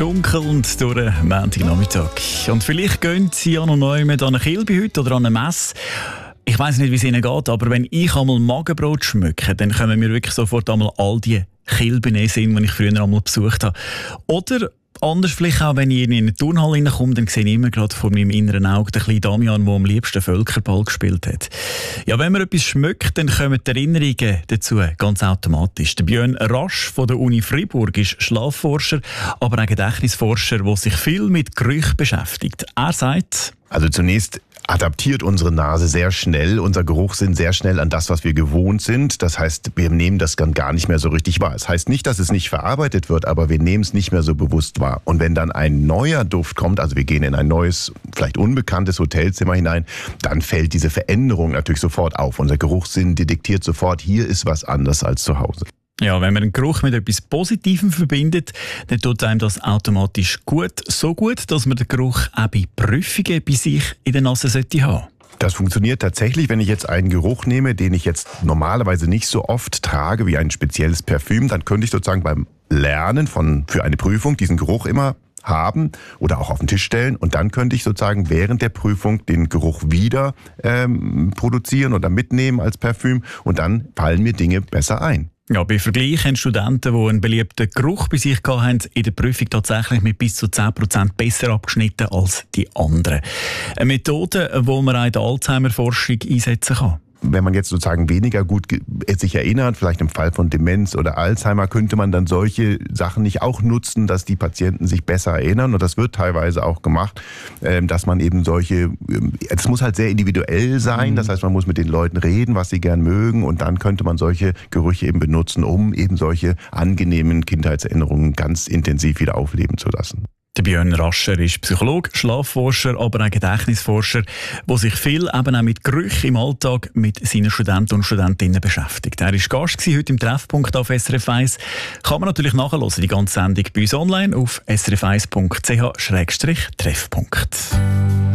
schunkelnd durch den Montagnachmittag. Und vielleicht gehen Sie ja noch neu mit an eine Kilbe heute oder an eine Messe. Ich weiss nicht, wie es Ihnen geht, aber wenn ich einmal Magenbrot schmücke, dann kommen mir wirklich sofort einmal all die Kilben in den Sinn, die ich früher einmal besucht habe. Oder anders vielleicht auch, wenn ich in eine Turnhalle reinkomme, dann sehe ich immer gerade vor meinem inneren Auge den kleinen Damian, der am liebsten Völkerball gespielt hat. Ja, wenn man etwas schmeckt, dann kommen die Erinnerungen dazu ganz automatisch. Der Björn Rasch von der Uni Freiburg ist Schlafforscher, aber auch Gedächtnisforscher, der sich viel mit Gerüchen beschäftigt. Er sagt: Also zunächst adaptiert unsere Nase sehr schnell, unser Geruchssinn sehr schnell an das, was wir gewohnt sind. Das heißt, wir nehmen das dann gar nicht mehr so richtig wahr. Das heißt nicht, dass es nicht verarbeitet wird, aber wir nehmen es nicht mehr so bewusst wahr. Und wenn dann ein neuer Duft kommt, also wir gehen in ein neues, vielleicht unbekanntes Hotelzimmer hinein, dann fällt diese Veränderung natürlich sofort auf. Unser Geruchssinn detektiert sofort, hier ist was anders als zu Hause. Ja, wenn man einen Geruch mit etwas Positivem verbindet, dann tut einem das automatisch gut. So gut, dass man den Geruch auch bei Prüfungen bei sich in der Nase haben sollte. Das funktioniert tatsächlich, wenn ich jetzt einen Geruch nehme, den ich jetzt normalerweise nicht so oft trage wie ein spezielles Parfüm, dann könnte ich sozusagen beim Lernen für eine Prüfung diesen Geruch immer haben oder auch auf den Tisch stellen, und dann könnte ich sozusagen während der Prüfung den Geruch wieder produzieren oder mitnehmen als Parfüm, und dann fallen mir Dinge besser ein. Ja, bei Vergleich haben Studenten, die einen beliebten Geruch bei sich hatten, in der Prüfung tatsächlich mit bis zu 10% besser abgeschnitten als die anderen. Eine Methode, die man auch in der Alzheimer-Forschung einsetzen kann. Wenn man jetzt sozusagen weniger gut sich erinnert, vielleicht im Fall von Demenz oder Alzheimer, könnte man dann solche Sachen nicht auch nutzen, dass die Patienten sich besser erinnern. Und das wird teilweise auch gemacht, dass man eben es muss halt sehr individuell sein. Das heißt, man muss mit den Leuten reden, was sie gern mögen. Und dann könnte man solche Gerüche eben benutzen, um eben solche angenehmen Kindheitserinnerungen ganz intensiv wieder aufleben zu lassen. Der Björn Rascher ist Psychologe, Schlafforscher, aber auch Gedächtnisforscher, der sich viel eben auch mit Gerüchen im Alltag mit seinen Studenten und Studentinnen beschäftigt. Er war Gast heute im Treffpunkt auf SRF 1. Kann man natürlich nachhören, die ganze Sendung bei uns online auf srf1.ch/treffpunkt.